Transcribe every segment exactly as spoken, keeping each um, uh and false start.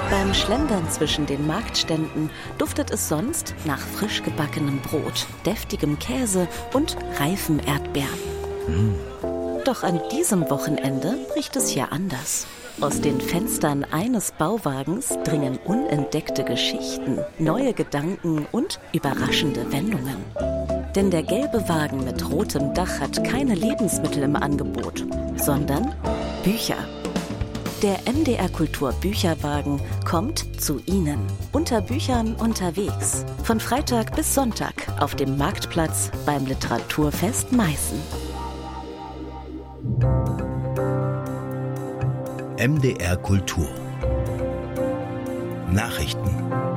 Beim Schlendern zwischen den Marktständen duftet es sonst nach frisch gebackenem Brot, deftigem Käse und reifen Erdbeeren. Mm. Doch an diesem Wochenende riecht es hier anders. Aus den Fenstern eines Bauwagens dringen unentdeckte Geschichten, neue Gedanken und überraschende Wendungen. Denn der gelbe Wagen mit rotem Dach hat keine Lebensmittel im Angebot, sondern Bücher. Der M D R Kultur Bücherwagen kommt zu Ihnen. Unter Büchern unterwegs. Von Freitag bis Sonntag auf dem Marktplatz beim Literaturfest Meißen. M D R Kultur Nachrichten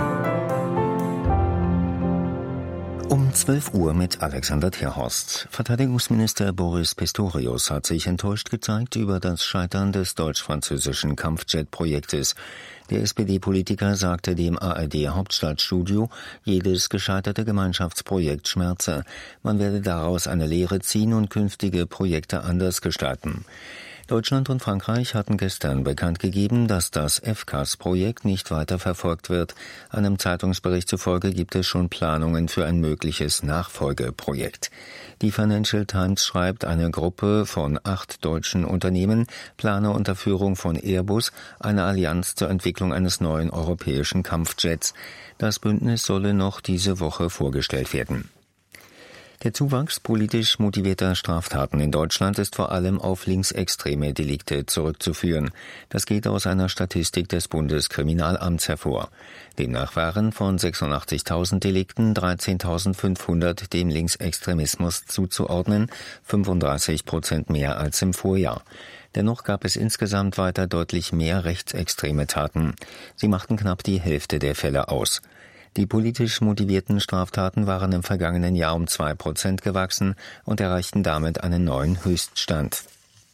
um zwölf Uhr mit Alexander Terhorst. Verteidigungsminister Boris Pistorius hat sich enttäuscht gezeigt über das Scheitern des deutsch-französischen Kampfjet-Projektes. Der S P D-Politiker sagte dem A R D-Hauptstadtstudio, jedes gescheiterte Gemeinschaftsprojekt schmerze. Man werde daraus eine Lehre ziehen und künftige Projekte anders gestalten. Deutschland und Frankreich hatten gestern bekannt gegeben, dass das F C A S-Projekt nicht weiter verfolgt wird. Einem Zeitungsbericht zufolge gibt es schon Planungen für ein mögliches Nachfolgeprojekt. Die Financial Times schreibt, eine Gruppe von acht deutschen Unternehmen plane unter Führung von Airbus eine Allianz zur Entwicklung eines neuen europäischen Kampfjets. Das Bündnis solle noch diese Woche vorgestellt werden. Der Zuwachs politisch motivierter Straftaten in Deutschland ist vor allem auf linksextreme Delikte zurückzuführen. Das geht aus einer Statistik des Bundeskriminalamts hervor. Demnach waren von sechsundachtzigtausend Delikten dreizehntausendfünfhundert dem Linksextremismus zuzuordnen, fünfunddreißig Prozent mehr als im Vorjahr. Dennoch gab es insgesamt weiter deutlich mehr rechtsextreme Taten. Sie machten knapp die Hälfte der Fälle aus. Die politisch motivierten Straftaten waren im vergangenen Jahr um zwei Prozent gewachsen und erreichten damit einen neuen Höchststand.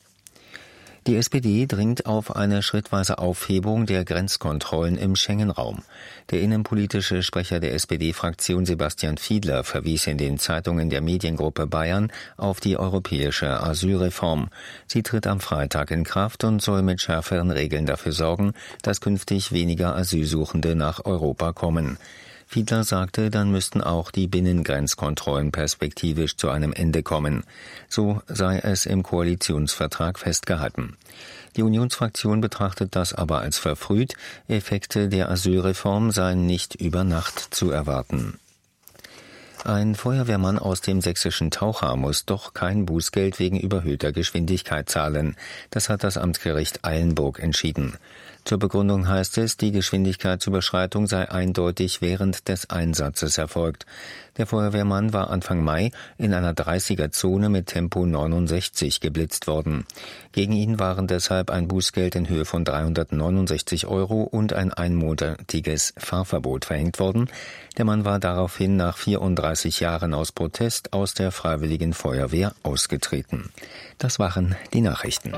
Die S P D dringt auf eine schrittweise Aufhebung der Grenzkontrollen im Schengen-Raum. Der innenpolitische Sprecher der S P D-Fraktion Sebastian Fiedler verwies in den Zeitungen der Mediengruppe Bayern auf die europäische Asylreform. Sie tritt am Freitag in Kraft und soll mit schärferen Regeln dafür sorgen, dass künftig weniger Asylsuchende nach Europa kommen. Fiedler sagte, dann müssten auch die Binnengrenzkontrollen perspektivisch zu einem Ende kommen. So sei es im Koalitionsvertrag festgehalten. Die Unionsfraktion betrachtet das aber als verfrüht. Effekte der Asylreform seien nicht über Nacht zu erwarten. Ein Feuerwehrmann aus dem sächsischen Taucha muss doch kein Bußgeld wegen überhöhter Geschwindigkeit zahlen. Das hat das Amtsgericht Eilenburg entschieden. Zur Begründung heißt es, die Geschwindigkeitsüberschreitung sei eindeutig während des Einsatzes erfolgt. Der Feuerwehrmann war Anfang Mai in einer dreißiger-Zone mit Tempo neunundsechzig geblitzt worden. Gegen ihn waren deshalb ein Bußgeld in Höhe von dreihundertneunundsechzig Euro und ein einmonatiges Fahrverbot verhängt worden. Der Mann war daraufhin nach vierunddreißig Jahren aus Protest aus der Freiwilligen Feuerwehr ausgetreten. Das waren die Nachrichten.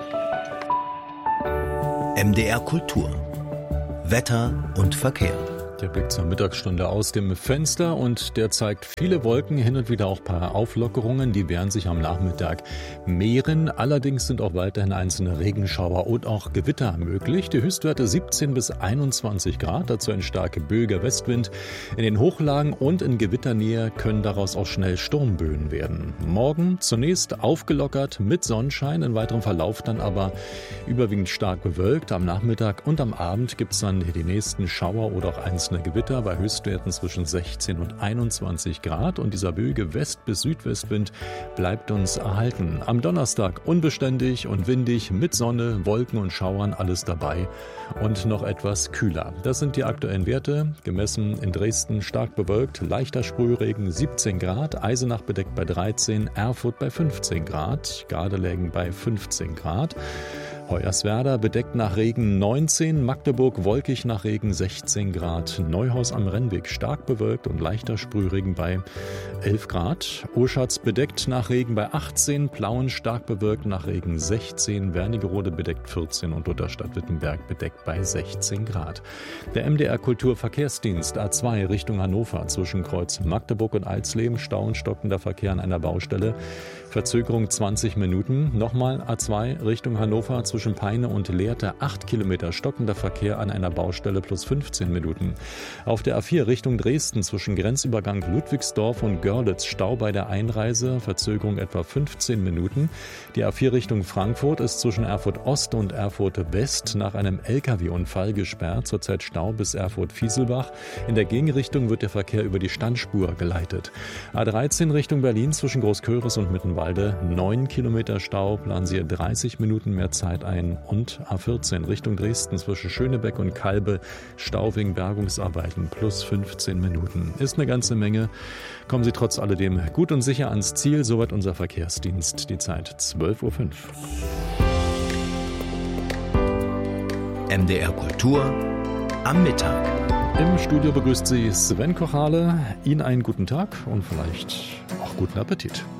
M D R Kultur. Wetter und Verkehr. Der Blick zur Mittagsstunde aus dem Fenster und der zeigt viele Wolken, hin und wieder auch ein paar Auflockerungen, die werden sich am Nachmittag mehren. Allerdings sind auch weiterhin einzelne Regenschauer und auch Gewitter möglich. Die Höchstwerte siebzehn bis einundzwanzig Grad, dazu ein starker böiger Westwind. In den Hochlagen und in Gewitternähe können daraus auch schnell Sturmböen werden. Morgen zunächst aufgelockert mit Sonnenschein, in weiterem Verlauf dann aber überwiegend stark bewölkt. Am Nachmittag und am Abend gibt es dann die nächsten Schauer oder auch einzelne Gewitter bei Höchstwerten zwischen sechzehn und einundzwanzig Grad und dieser böige West- bis Südwestwind bleibt uns erhalten. Am Donnerstag unbeständig und windig mit Sonne, Wolken und Schauern, alles dabei und noch etwas kühler. Das sind die aktuellen Werte, gemessen in Dresden stark bewölkt, leichter Sprühregen siebzehn Grad, Eisenach bedeckt bei dreizehn, Erfurt bei fünfzehn Grad, Gardelegen bei fünfzehn Grad. Hoyerswerda bedeckt nach Regen neunzehn, Magdeburg wolkig nach Regen sechzehn Grad, Neuhaus am Rennweg stark bewölkt und leichter Sprühregen bei elf Grad, Oschatz bedeckt nach Regen bei achtzehn, Plauen stark bewölkt nach Regen sechzehn, Wernigerode bedeckt vierzehn und Lutherstadt Wittenberg bedeckt bei sechzehn Grad. Der M D R Kulturverkehrsdienst A zwei Richtung Hannover zwischen Kreuz Magdeburg und Alsleben, Stau und stockender Verkehr an einer Baustelle, Verzögerung zwanzig Minuten. Nochmal A zwei Richtung Hannover zwischen zwischen Peine und Lehrte acht Kilometer stockender Verkehr an einer Baustelle plus fünfzehn Minuten. Auf der A vier Richtung Dresden zwischen Grenzübergang Ludwigsdorf und Görlitz Stau bei der Einreise, Verzögerung etwa fünfzehn Minuten. Die A vier Richtung Frankfurt ist zwischen Erfurt Ost und Erfurt West nach einem L K W-Unfall gesperrt, zurzeit Stau bis Erfurt-Fieselbach. In der Gegenrichtung wird der Verkehr über die Standspur geleitet. A dreizehn Richtung Berlin zwischen Großköris und Mittenwalde, neun Kilometer Stau, planen Sie dreißig Minuten mehr Zeit ein. Und A vierzehn Richtung Dresden zwischen Schönebeck und Kalbe, Stau wegen Bergungsarbeiten, plus fünfzehn Minuten. Ist eine ganze Menge. Kommen Sie trotz alledem gut und sicher ans Ziel, soweit unser Verkehrsdienst. Die Zeit zwölf Uhr fünf. M D R Kultur am Mittag. Im Studio begrüßt Sie Sven Kochale. Ihnen einen guten Tag und vielleicht auch guten Appetit.